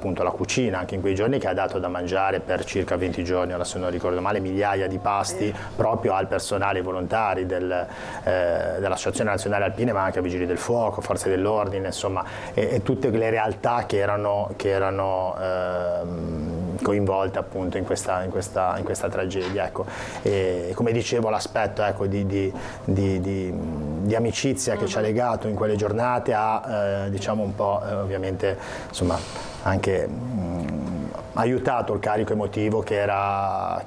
appunto la cucina anche in quei giorni, che ha dato da mangiare per circa 20 giorni, ora se non ricordo male, migliaia di pasti proprio al personale volontari dell'Associazione Nazionale Alpine, ma anche a Vigili del Fuoco, Forze dell'Ordine, insomma, e tutte le realtà che erano coinvolte appunto in questa tragedia, ecco. E come dicevo, l'aspetto, ecco, di amicizia che ci ha legato in quelle giornate ha diciamo un po' ovviamente, insomma, anche aiutato il carico emotivo che era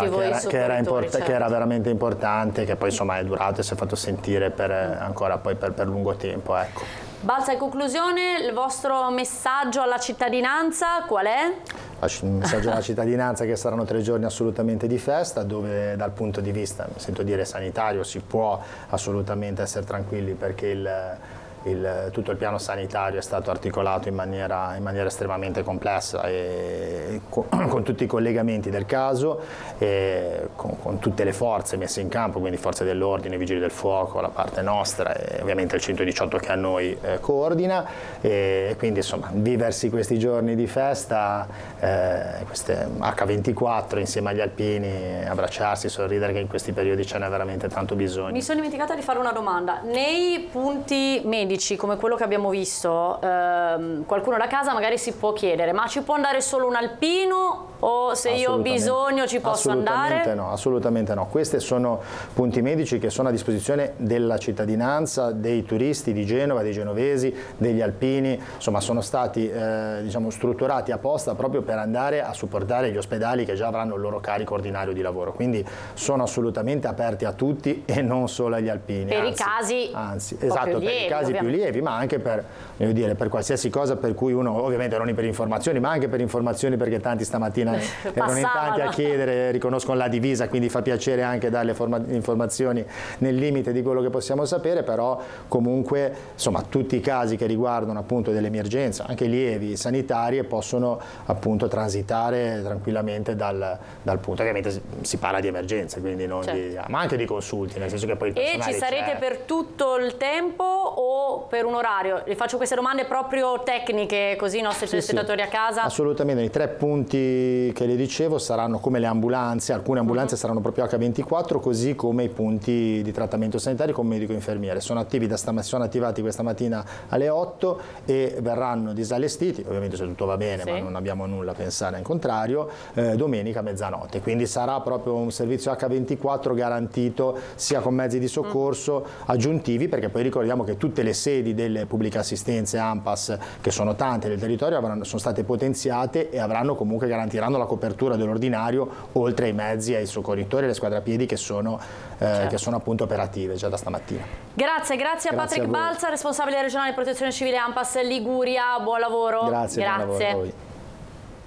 veramente importante, che poi insomma è durato e si è fatto sentire ancora poi per lungo tempo, ecco. Balza, in conclusione, il vostro messaggio alla cittadinanza qual è? Il messaggio alla cittadinanza è che saranno 3 giorni assolutamente di festa, dove dal punto di vista, mi sento dire, sanitario, si può assolutamente essere tranquilli, perché tutto il piano sanitario è stato articolato in maniera estremamente complessa, e con tutti i collegamenti del caso, e con tutte le forze messe in campo, quindi forze dell'ordine, vigili del fuoco, la parte nostra e ovviamente il 118 che a noi coordina, e quindi insomma viversi questi giorni di festa, queste H24 insieme agli alpini, abbracciarsi, sorridere, che in questi periodi ce n'è veramente tanto bisogno. Mi sono dimenticata di fare una domanda. Nei punti medici come quello che abbiamo visto, qualcuno da casa magari si può chiedere: ma ci può andare solo un alpino, o se io ho bisogno ci posso andare? No, assolutamente no. Questi sono punti medici che sono a disposizione della cittadinanza, dei turisti di Genova, dei genovesi, degli alpini, insomma sono stati diciamo strutturati apposta proprio per andare a supportare gli ospedali che già avranno il loro carico ordinario di lavoro, quindi sono assolutamente aperti a tutti e non solo agli alpini. Per i casi esatto, per i casi più lievi, ma anche per qualsiasi cosa per cui uno, ovviamente non per informazioni, ma anche per informazioni, perché tanti stamattina erano in tanti a chiedere, riconoscono la divisa, quindi fa piacere anche dare le informazioni nel limite di quello che possiamo sapere, però comunque insomma tutti i casi che riguardano appunto delle emergenze, anche lievi, sanitarie, possono appunto transitare tranquillamente dal punto, ovviamente si parla di emergenze, quindi non ma anche di consulti, nel senso che poi il personale. E ci sarete per tutto il tempo o per un orario? Vi faccio queste domande proprio tecniche, così i nostri telespettatori a casa. Assolutamente, i 3 punti che le dicevo saranno come le ambulanze, alcune ambulanze saranno proprio H24, così come i punti di trattamento sanitario con medico e infermiere. Sono attivati questa mattina alle 8 e verranno disallestiti, ovviamente se tutto va bene, ma non abbiamo nulla a pensare al contrario, domenica a mezzanotte. Quindi sarà proprio un servizio H24 garantito sia con mezzi di soccorso aggiuntivi, perché poi ricordiamo che tutte le sedi delle pubbliche assistenze ANPAS, che sono tante nel territorio, sono state potenziate e garantiranno la copertura dell'ordinario, oltre ai mezzi e ai soccorritori e alle squadre a piedi che sono appunto operative già da stamattina. Grazie a Patrick Balza, responsabile regionale di protezione civile ANPAS Liguria, buon lavoro. Grazie. Buon lavoro a voi.